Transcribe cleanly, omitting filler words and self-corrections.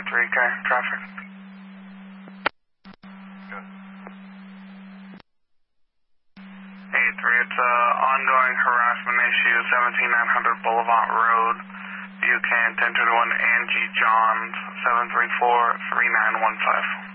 3K traffic. Good. 83, it's ongoing harassment issue, 17900 Boulevard Road, UK 1021 Angie Johns, 734-3915.